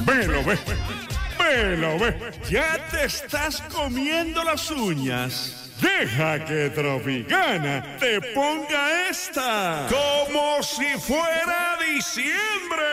Velo, ve. Velo, ve. Ya te estás comiendo las uñas. Deja que Tropicana te ponga esta como si fuera diciembre.